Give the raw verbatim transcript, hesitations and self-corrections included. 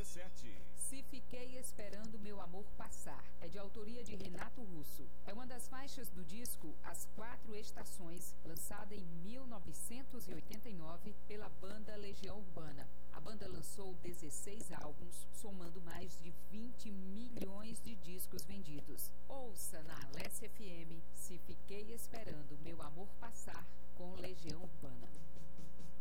dezessete. Se Fiquei Esperando Meu Amor Passar, é de autoria de Renato Russo. É uma das faixas do disco As Quatro Estações, lançada em mil novecentos e oitenta e nove pela banda Legião Urbana. A banda lançou dezesseis álbuns, somando mais de vinte milhões de discos vendidos.